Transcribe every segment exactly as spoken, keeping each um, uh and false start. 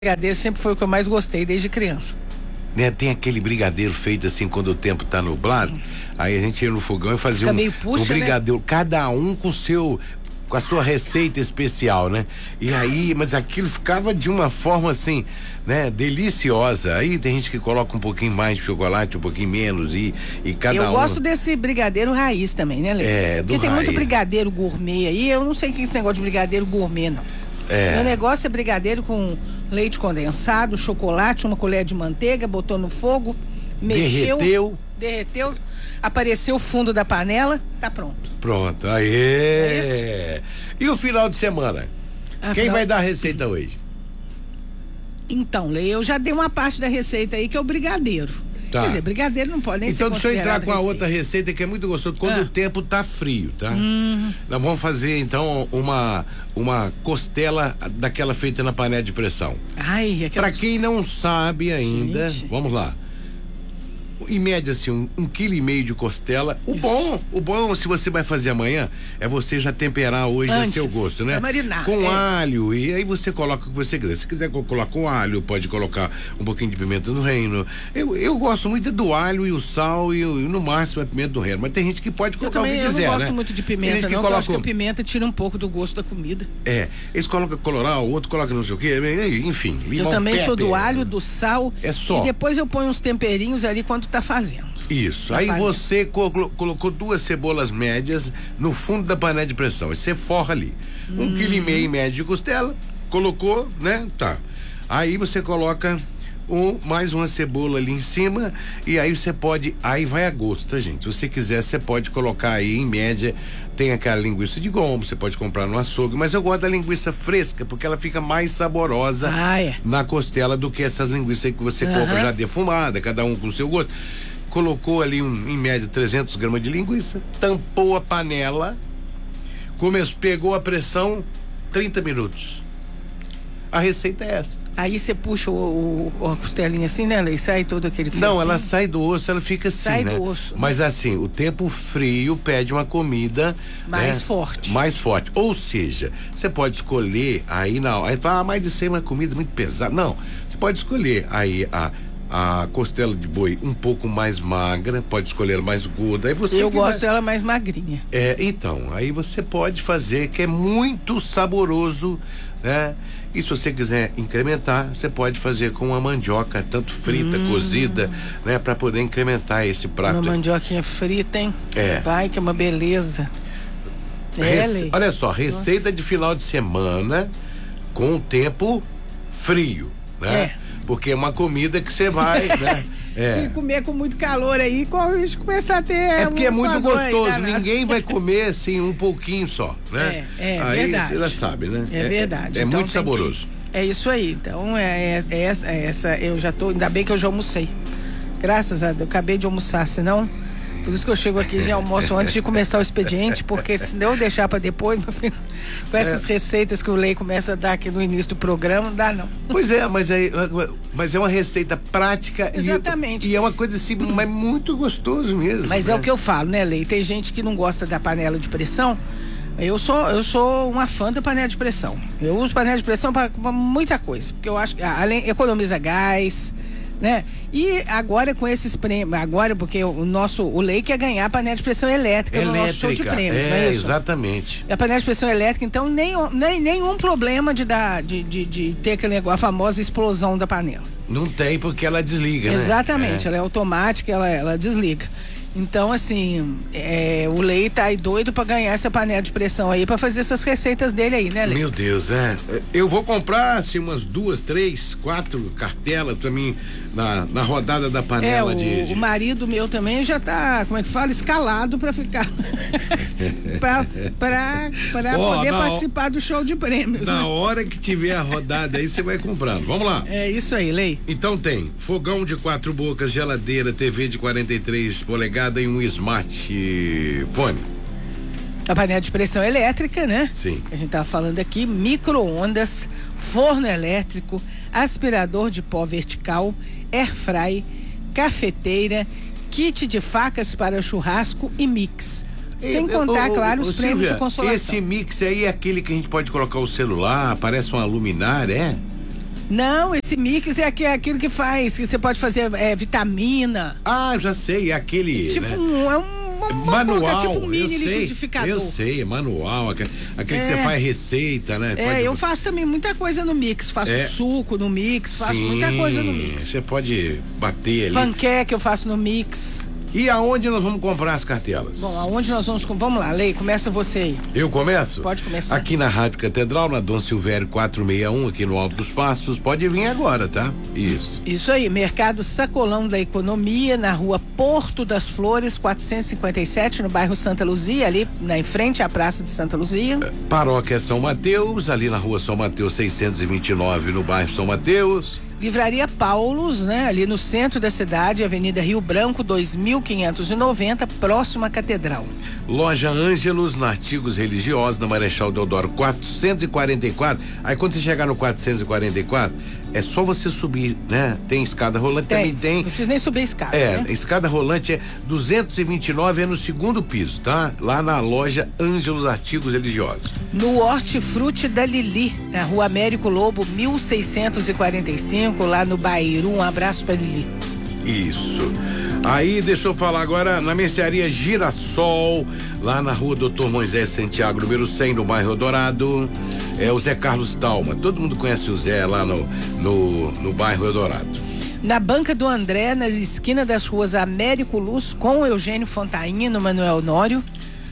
Brigadeiro sempre foi o que eu mais gostei desde criança. Né, tem aquele brigadeiro feito assim quando o tempo tá nublado, hum. aí a gente ia no fogão e fazia Fica um, meio puxa, um brigadeiro, né? cada um com seu com a sua receita especial, né? E aí, mas aquilo ficava de uma forma assim, né, deliciosa. Aí tem gente que coloca um pouquinho mais de chocolate, um pouquinho menos e e cada eu um. Eu gosto desse brigadeiro raiz também, né, Lê? É, do Porque tem raiz. Muito brigadeiro gourmet aí, eu não sei o que é esse negócio de brigadeiro gourmet, não. É. Meu negócio é brigadeiro com leite condensado, chocolate, uma colher de manteiga, botou no fogo, mexeu, derreteu, derreteu, apareceu o fundo da panela, tá pronto. Pronto, aí. É e o final de semana? Ah, Quem final... vai dar a receita hoje? Então, Lê, eu já dei uma parte da receita aí que é o brigadeiro. Tá. Quer dizer, brigadeiro não pode nem então, ser deixa eu entrar com a receita. outra receita que é muito gostosa, quando ah. o tempo tá frio, tá? Hum. Nós vamos fazer, então, uma uma costela daquela feita na panela de pressão. Ai, aquela... Pra quem não sabe ainda, gente. Vamos lá. Em média, assim, um, um quilo e meio de costela. O Isso. bom, o bom, se você vai fazer amanhã, é você já temperar hoje a seu gosto, né? Marinar, com é. alho, e aí você coloca o que você quiser. Se quiser colocar com alho, pode colocar um pouquinho de pimenta do reino. Eu, eu gosto muito do alho e o sal e, e no máximo a pimenta do reino, mas tem gente que pode colocar eu também, o que quiser, né? Eu não gosto né? muito de pimenta, não, coloca... eu acho que a pimenta tira um pouco do gosto da comida. É, eles colocam colorau, o outro coloca não sei o que, enfim. Eu também pepper, sou do alho, do sal. É só. E depois eu ponho uns temperinhos ali quando tá fazendo. Isso, aí você colo colocou duas cebolas médias no fundo da panela de pressão, aí você forra ali, hum. um quilo e meio médio de costela, colocou, né, tá, aí você coloca um, mais uma cebola ali em cima e aí você pode, aí vai a gosto, tá, gente, se você quiser você pode colocar aí em média, tem aquela linguiça de gombo, você pode comprar no açougue, mas eu gosto da linguiça fresca, porque ela fica mais saborosa ah, é. na costela do que essas linguiças aí que você uhum. compra já defumada, cada um com o seu gosto. Colocou ali um, em média trezentos gramas de linguiça, tampou a panela, começou, pegou a pressão, trinta minutos. A receita é essa. Aí você puxa o, o, a costelinha assim, né, e sai todo aquele fio. Não, ela sai do osso, ela fica assim, sai né? do osso. Mas assim, o tempo frio pede uma comida mais né? forte. Mais forte. Ou seja, você pode escolher aí não, aí fala, ah, mais de ser uma comida muito pesada. Não, você pode escolher aí a a costela de boi um pouco mais magra, pode escolher mais gorda. Aí você Eu gosto vai... dela mais magrinha. É, então, aí você pode fazer, que é muito saboroso, né? E se você quiser incrementar, você pode fazer com a mandioca, tanto frita, hum. cozida, né? Pra poder incrementar esse prato. Uma mandioquinha frita, hein? É. Vai, que é uma beleza. Rece... Olha só, receita Nossa. de final de semana com o tempo frio, né? É. Porque é uma comida que você vai, né? É. Se comer com muito calor aí, começar a ter. É porque um é muito gostoso, aí, ninguém vai comer assim um pouquinho só, né? É, é aí verdade. Você já sabe, né? É, é verdade. É, é então, muito saboroso. Que, é isso aí. Então, é, é, é, essa, é essa, eu já tô, ainda bem que eu já almocei. Graças a Deus, eu acabei de almoçar, senão. Por isso que eu chego aqui e já almoço antes de começar o expediente, porque se não eu deixar para depois, meu filho, com essas é. receitas que o Lei começa a dar aqui no início do programa, não dá não. Pois é, mas é, mas é uma receita prática. Exatamente. E, e é uma coisa assim, mas muito gostoso mesmo. Mas né? é o que eu falo, né, Lei? Tem gente que não gosta da panela de pressão. Eu sou, eu sou uma fã da panela de pressão. Eu uso panela de pressão para muita coisa, porque eu acho que além economiza gás, né? E agora com esses prêmios, agora porque o nosso, o Lei quer ganhar a panela de pressão elétrica, elétrica no nosso show de prêmios, é, não é isso? Exatamente. A panela de pressão elétrica, então nem, nem, nenhum problema de, dar, de, de, de ter aquele negócio, a famosa explosão da panela. Não tem porque ela desliga, Exatamente, né? ela é automática, ela, ela desliga. Então, assim, é, o Lei tá aí doido pra ganhar essa panela de pressão aí, pra fazer essas receitas dele aí, né, Lei? Meu Deus, é. Eu vou comprar, assim, umas duas, três, quatro cartelas pra mim na, na rodada da panela é, o, de, de... o marido meu também já tá, como é que fala, escalado pra ficar, pra, pra, pra oh, poder participar do show de prêmios. Na né? hora que tiver a rodada aí, você vai comprando. Vamos lá. É isso aí, Lei. Então tem fogão de quatro bocas, geladeira, T V de quarenta e três polegadas e um smartphone. A panela de pressão elétrica, né? Sim. A gente tava falando aqui, micro-ondas, forno elétrico, aspirador de pó vertical, airfry, cafeteira, kit de facas para churrasco e mix. Sem contar, claro, os prêmios de consolação. Esse mix aí é aquele que a gente pode colocar o celular, parece uma luminária, é? Não, esse mix é aquilo que faz, que você pode fazer é, vitamina. Ah, já sei, é aquele. Tipo, né? um, é um Vamos manual, tipo um mini eu sei, liquidificador. eu sei, é manual, aquele, aquele é. que você faz receita, né? É, pode... eu faço também muita coisa no mix, faço é. suco no mix, faço Sim, muita coisa no mix. Você pode bater ali. Panqueca eu faço no mix. E aonde nós vamos comprar as cartelas? Bom, aonde nós vamos... Vamos lá, Lei, começa você aí. Eu começo? Pode começar. Aqui na Rádio Catedral, na Dom Silvério quatrocentos e sessenta e um, aqui no Alto dos Pastos. Pode vir agora, tá? Isso. Isso aí, Mercado Sacolão da Economia, na rua Porto das Flores, quatrocentos e cinquenta e sete, no bairro Santa Luzia, ali na em frente à Praça de Santa Luzia. Paróquia São Mateus, ali na rua São Mateus seiscentos e vinte e nove, no bairro São Mateus. Livraria Paulos, né? Ali no centro da cidade, Avenida Rio Branco, dois mil quinhentos e noventa, próximo à Catedral. Loja Ângelos, na Artigos Religiosos, na Marechal Deodoro quatrocentos e quarenta e quatro. Aí quando você chegar no quatrocentos e quarenta e quatro, é só você subir, né? Tem escada rolante, tem, também tem. Não precisa nem subir a escada. É, né? escada rolante é duzentos e vinte e nove, é no segundo piso, tá? Lá na loja Ângelos Artigos Religiosos. No Hortifruti da Lili, na rua Américo Lobo, mil seiscentos e quarenta e cinco, lá no Bairu. Um abraço pra Lili. Isso. Aí, deixa eu falar agora, na mercearia Girassol, lá na rua Doutor Moisés Santiago, número cem, no bairro Eldorado, é o Zé Carlos Talma. Todo mundo conhece o Zé lá no, no, no bairro Eldorado. Na Banca do André, nas esquinas das ruas Américo Luz, com Eugênio Fontainha, Manuel Honório.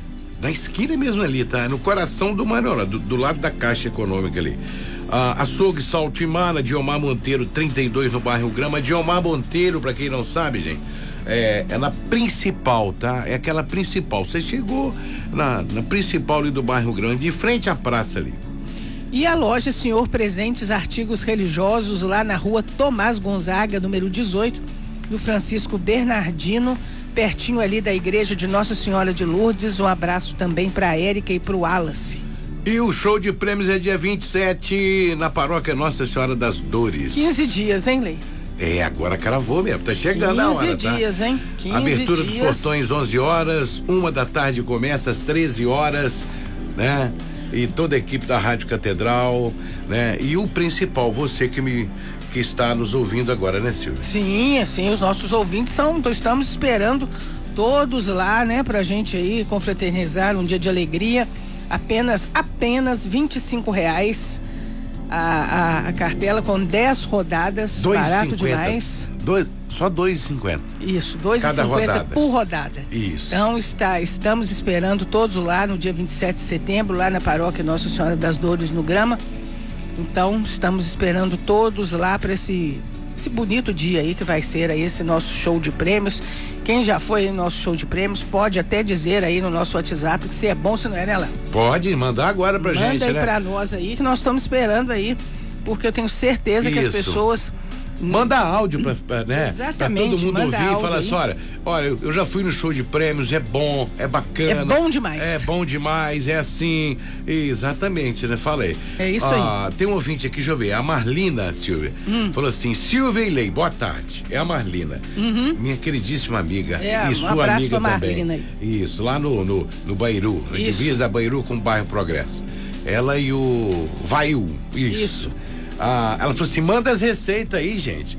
Na esquina mesmo ali, tá? No coração do Manuel, do, do lado da Caixa Econômica ali. Ah, açougue Saltimana, Diomar Monteiro, trinta e dois, no bairro Grama. Diomar Monteiro, pra quem não sabe, gente, é, é na principal, tá? É aquela principal. Você chegou na, na principal ali do bairro Grama, de frente à praça ali. E a loja Senhor Presentes Artigos Religiosos, lá na rua Tomás Gonzaga, número dezoito, do Francisco Bernardino, pertinho ali da igreja de Nossa Senhora de Lourdes. Um abraço também pra Érica e pro Wallace. E o show de prêmios é dia vinte e sete, na paróquia Nossa Senhora das Dores. quinze dias, hein, Lei? É, agora cravou mesmo, tá chegando a hora, quinze dias, tá? hein? quinze Abertura dias. dos portões onze horas, uma da tarde começa às treze horas, né? E toda a equipe da Rádio Catedral, né? E o principal, você que me que está nos ouvindo agora, né, Silvia? Sim, assim, os nossos ouvintes são, então estamos esperando todos lá, né, pra gente aí confraternizar um dia de alegria. Apenas, apenas vinte e cinco reais a, a, a cartela com dez rodadas, dois barato cinquenta. demais. Dois, só dois e cinquenta. Isso, dois e cinquenta por rodada. Isso. Então está, estamos esperando todos lá no dia vinte e sete de setembro, lá na paróquia Nossa Senhora das Dores, no Grama. Então estamos esperando todos lá para esse, esse bonito dia aí que vai ser aí esse nosso show de prêmios. Quem já foi no nosso show de prêmios pode até dizer aí no nosso WhatsApp que se é bom, se não é, né, Léo? Pode mandar agora pra Manda gente, aí né? pra nós aí, que nós estamos esperando aí, porque eu tenho certeza Isso. que as pessoas... Manda áudio pra, pra, né? Exatamente, pra todo mundo manda ouvir e falar áudio assim, olha, olha, eu, eu já fui no show de prêmios, é bom, é bacana. É bom demais. É bom demais, é assim. Exatamente, né? Falei. É isso ah, aí. Tem um ouvinte aqui, deixa eu ver, a Marlina, Silvia, hum. falou assim, Silvia e Lei, boa tarde. É a Marlina, uhum. minha queridíssima amiga. É, e um sua abraço amiga pra também. Marlina aí. Isso, lá no, no, no Bairu, na Isso. divisa da Bairu com o bairro Progresso. Ela e o Vaiu. Isso. Isso. Ah, ela falou assim, manda as receitas aí, gente.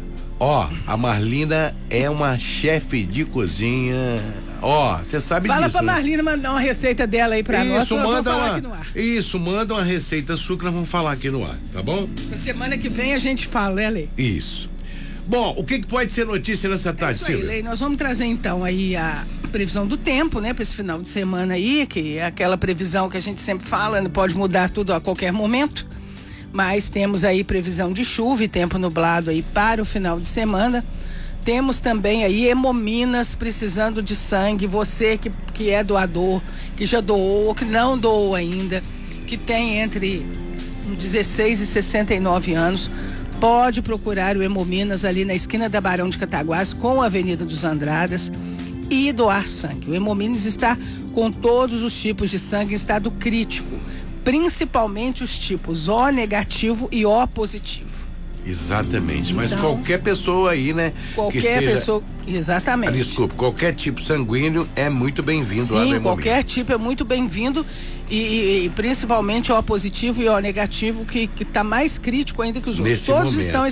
Ó, a Marlina é uma chefe de cozinha. Ó, você sabe Fala disso. pra né? Marlina mandar uma receita dela aí pra isso, nós, que nós manda vamos falar uma, aqui no ar. Isso, manda uma receita sua que nós vamos falar aqui no ar, tá bom? Na semana que vem a gente fala, né, Lei? Isso. Bom, o que, que pode ser notícia nessa tarde, É isso aí, Silvia? Lei. Nós vamos trazer então aí a previsão do tempo, né, pra esse final de semana aí, que é aquela previsão que a gente sempre fala, né, pode mudar tudo a qualquer momento. Mas temos aí previsão de chuva e tempo nublado aí para o final de semana. Temos também aí Hemominas precisando de sangue. Você que, que é doador, que já doou ou que não doou ainda, que tem entre dezesseis e sessenta e nove anos, pode procurar o Hemominas ali na esquina da Barão de Cataguás com a Avenida dos Andradas e doar sangue. O Hemominas está com todos os tipos de sangue em estado crítico, principalmente os tipos O negativo e O positivo. Exatamente, mas Então, qualquer pessoa aí, né? Qualquer que esteja... pessoa, exatamente. Ah, desculpa, qualquer tipo sanguíneo é muito bem-vindo. Sim, qualquer tipo é muito bem-vindo e, e, e principalmente o positivo e o negativo que que tá mais crítico ainda que os outros. Nesse Todos momento. estão